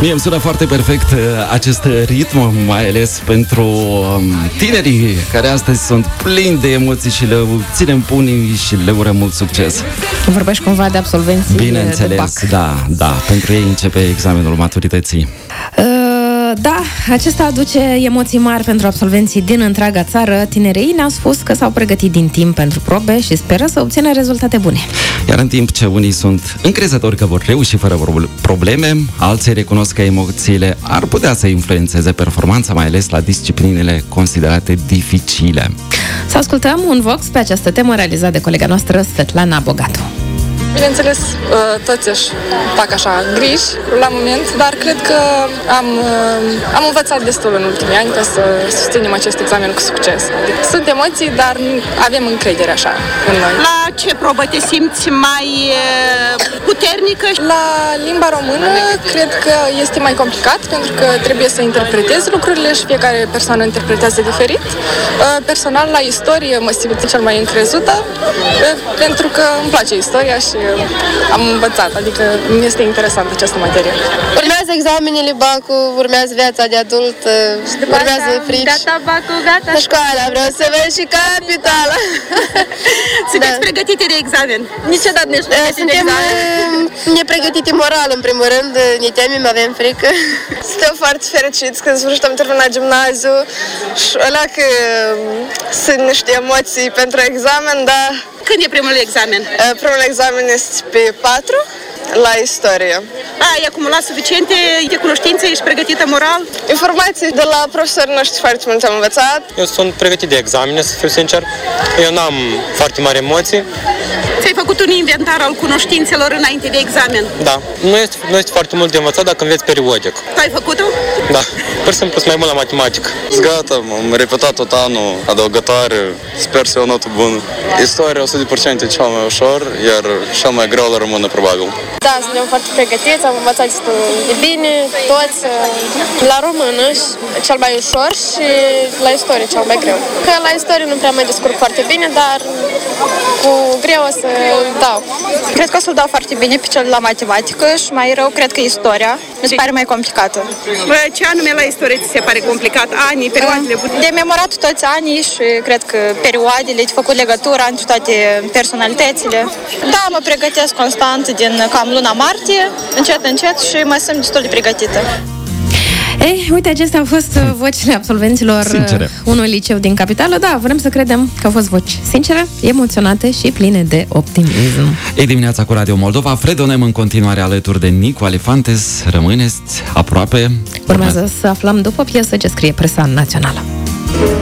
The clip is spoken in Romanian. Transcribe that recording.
Mie îmi sună foarte perfect acest ritm, mai ales pentru tinerii care astăzi sunt plini de emoții și le ținem pumnii și le urăm mult succes. Vorbești cumva de absolvenții Bineînțeles, de BAC. da, pentru ei începe examenul maturității. Da, acesta aduce emoții mari pentru absolvenții din întreaga țară. Tinerii ne-au spus că s-au pregătit din timp pentru probe și speră să obțină rezultate bune. Iar în timp ce unii sunt încrezători că vor reuși fără probleme, alții recunosc că emoțiile ar putea să influențeze performanța, mai ales la disciplinele considerate dificile. Să ascultăm un Vox pe această temă realizat de colega noastră Svetlana Bogatu. Bineînțeles, toți își fac așa griji la moment, dar cred că am învățat destul în ultimii ani ca să susținem acest examen cu succes. Adică sunt emoții, dar avem încredere așa în noi. La ce probă te simți mai puternică? La limba română cred că este mai complicat, pentru că trebuie să interpretezi lucrurile și fiecare persoană interpretează diferit. Personal, la istorie mă simt cel mai încrezută, pentru că îmi place istoria și am învățat, adică este interesant această materie. Urmează examenele BAC-ul, urmează viața de adult, urmează frici. Gata BAC-ul, gata școala, vreau să văd și capitala. Sunteți pregătite de examen? Niciodată nu ești pregătite de examen. Nepregătite moral, în primul rând, ne temem, avem frică. Suntem foarte fericiți că în sfârșit am terminat gimnaziu și ăla că sunt niște emoții pentru examen, dar... Când e primul examen? Primul examen este pe 4, la istorie. Ai acumulat suficiente de cunoștințe? Ești pregătită moral? Informații de la profesorii noștri foarte mult am învățat. Eu sunt pregătit de examene, să fiu sincer. Eu n-am foarte mari emoții. Ți-ai făcut un inventar al cunoștințelor înainte de examen? Da. Nu este foarte mult de învățat dacă înveți periodic. Tu ai făcut-o? Da. Pur și simplu sunt mai mult la matematică. Gata, am repetat tot anul, adăugătoare, sper să iau notă bună. Istoria 100% e cel mai ușor, iar cel mai greu la română probabil. Da, suntem foarte pregătiți, am învățat destul de bine, toți, la română cel mai ușor și la istorie cel mai greu. Că la istorie nu prea mă descurc foarte bine, dar cu greu o să dau. Cred că o să-l dau foarte bine pe cel de la matematică și mai rău cred că istoria mi se pare mai complicată. Ce anume la istorie ți se pare complicat? Anii, perioadele? De memorat toți anii și cred că perioadele, de făcut legătura între toate personalitățile. Da, mă pregătesc constant din cam luna martie, încet și mă simt destul de pregătită. Ei, uite, acestea au fost vocile absolvenților unui liceu din capitală. Da, vrem să credem că au fost voci sincere, emoționate și pline de optimism. Ei, dimineața cu Radio Moldova, fredonem în continuare alături de Nicu Alifantes. Rămâneți aproape. Urmează să aflăm după piesă ce scrie presa națională.